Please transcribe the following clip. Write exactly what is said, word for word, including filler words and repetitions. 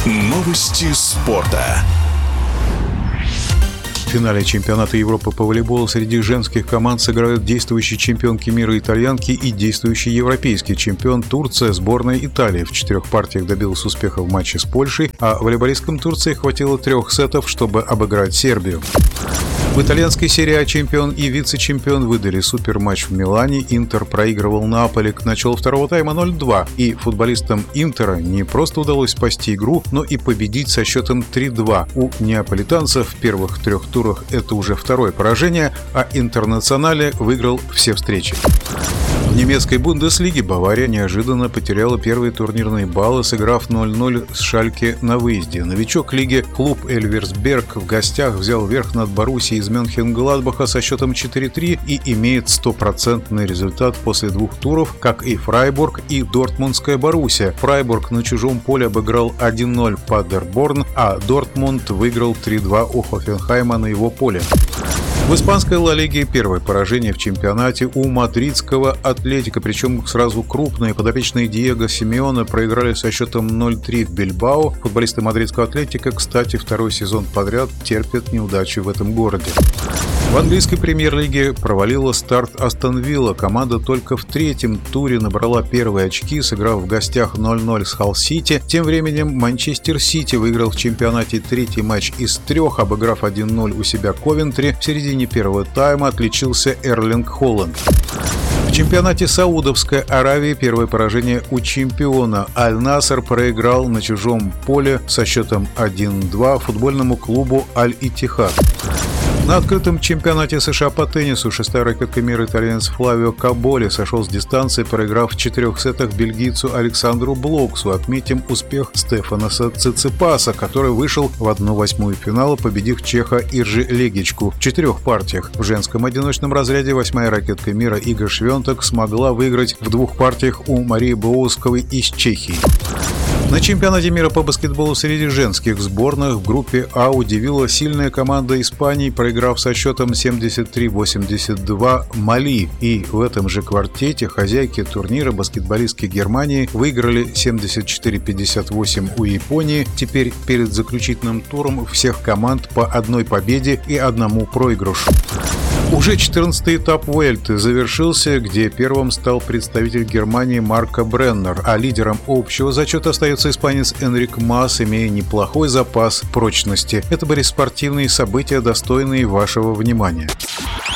Новости спорта. В финале чемпионата Европы по волейболу среди женских команд сыграют действующие чемпионки мира итальянки и действующий европейский чемпион Турция. Сборная Италии в четырех партиях добилась успеха в матче с Польшей, а волейболисткам Турции хватило трех сетов, чтобы обыграть Сербию. В итальянской серии А чемпион и вице-чемпион выдали суперматч в Милане. Интер проигрывал Наполи к началу второго тайма ноль два. И футболистам Интера не просто удалось спасти игру, но и победить со счетом три два. У неаполитанцев в первых трех турах это уже второе поражение, а Интернационале выиграл все встречи. В немецкой Бундеслиге Бавария неожиданно потеряла первые турнирные баллы, сыграв ноль ноль с Шальке на выезде. Новичок лиги клуб Эльверсберг в гостях взял верх над Боруссией из Мönchengladbach со счетом четыре три и имеет стопроцентный результат после двух туров, как и Фрайбург и Дортмундская Боруссия. Фрайбург на чужом поле обыграл один ноль Падерборн, а Дортмунд выиграл три два у Хофенхайма на его поле. В испанской Ла Лиге первое поражение в чемпионате у мадридского Атлетико, причем сразу крупные. Подопечные Диего Симеона проиграли со счетом ноль три в Бильбао. Футболисты мадридского Атлетико, кстати, второй сезон подряд терпят неудачи в этом городе. В английской премьер-лиге провалила старт Астон Вилла. Команда только в третьем туре набрала первые очки, сыграв в гостях ноль ноль с Халл-Сити. Тем временем Манчестер Сити выиграл в чемпионате третий матч из трех, обыграв один ноль у себя Ковентри. В середине первого тайма отличился Эрлинг Холланд. В чемпионате Саудовской Аравии первое поражение у чемпиона. Аль-Наср проиграл на чужом поле со счетом один два футбольному клубу Аль-Иттихад. На открытом чемпионате США по теннису шестая ракетка мира итальянец Флавио Каболи сошел с дистанции, проиграв в четырех сетах бельгийцу Александру Блоксу. Отметим успех Стефаноса Циципаса, который вышел в одну восьмую финала, победив чеха Иржи Легичку в четырех партиях. В женском одиночном разряде восьмая ракетка мира Ига Швентек смогла выиграть в двух партиях у Марии Боусковой из Чехии. На чемпионате мира по баскетболу среди женских сборных в группе А удивила сильная команда Испании, проиграв со счетом семьдесят три восемьдесят два Мали. И в этом же квартете хозяйки турнира баскетболистки Германии выиграли семьдесят четыре пятьдесят восемь у Японии. Теперь перед заключительным туром всех команд по одной победе и одному проигрышу. Уже четырнадцатый этап Vuelты завершился, где первым стал представитель Германии Марко Бреннер, а лидером общего зачета остается испанец Энрик Мас, имея неплохой запас прочности. Это были спортивные события, достойные вашего внимания.